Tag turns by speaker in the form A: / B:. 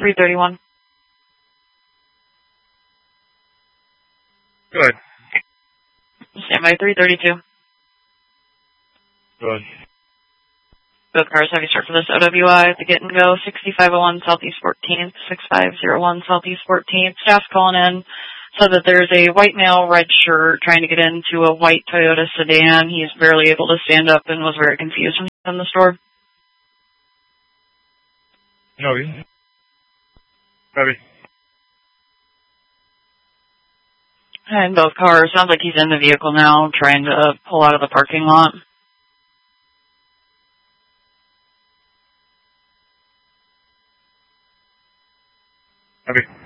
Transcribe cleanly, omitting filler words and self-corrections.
A: 331.
B: Go ahead.
A: Stand by 332.
B: Go ahead.
A: Both cars have you start for this OWI at the Get and Go, 6501 Southeast 14th, 6501 Southeast 14th. Staff's calling in, so that there's a white male, red shirt, trying to get into a white Toyota sedan. He's barely able to stand up and was very confused when he was in the store.
B: Copy. Copy.
A: And both cars, sounds like he's in the vehicle now, trying to pull out of the parking lot.
B: Copy.